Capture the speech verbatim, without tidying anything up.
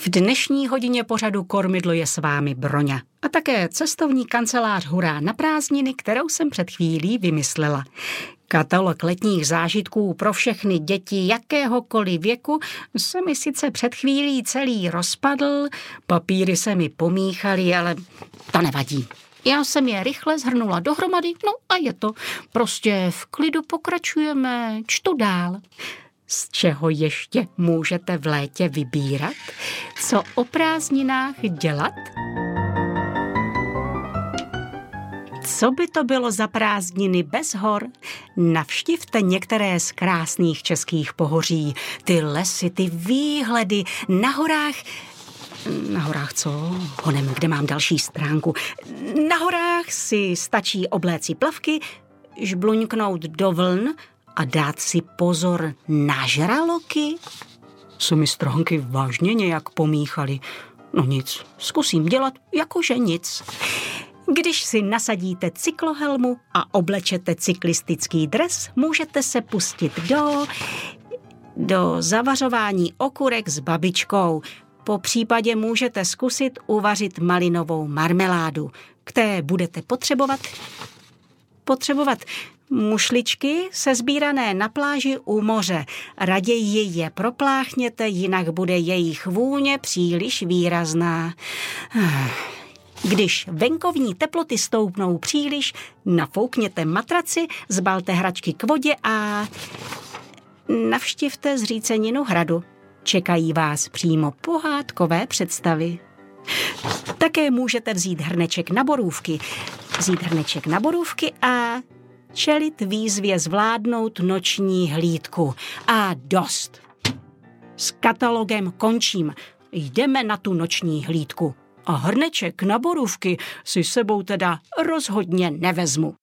V dnešní hodině pořadu Kormidlo je s vámi Broňa a také cestovní kancelář Hurá na prázdniny, kterou jsem před chvílí vymyslela. Katalog letních zážitků pro všechny děti jakéhokoliv věku se mi sice před chvílí celý rozpadl, papíry se mi pomíchaly, ale to nevadí. Já jsem je rychle shrnula dohromady, no a je to. Prostě v klidu pokračujeme, čtu dál. Z čeho ještě můžete v létě vybírat? Co o prázdninách dělat? Co by to bylo za prázdniny bez hor? Navštivte některé z krásných českých pohoří. Ty lesy, ty výhledy na horách. Na horách co? Honem, kde mám další stránku. Na horách si stačí obléci plavky, žbluňknout do vln a dát si pozor na žraloky. Se mi stránky vážně nějak pomíchaly. No nic, zkusím dělat jakože nic. Když si nasadíte cyklohelmu a oblečete cyklistický dres, můžete se pustit do, do zavařování okurek s babičkou. Po případě můžete zkusit uvařit malinovou marmeládu. K té budete potřebovat potřebovat mušličky sezbírané na pláži u moře. Raději je propláchněte, jinak bude jejich vůně příliš výrazná. Když venkovní teploty stoupnou příliš, nafoukněte matraci, zbalte hračky k vodě a navštivte Zříceninu hradu. Čekají vás přímo pohádkové představy. Také můžete vzít hrneček na borůvky. Vzít hrneček na borůvky a čelit výzvě zvládnout noční hlídku. A dost. S katalogem končím. Jdeme na tu noční hlídku. A hrneček na borůvky si sebou teda rozhodně nevezmu.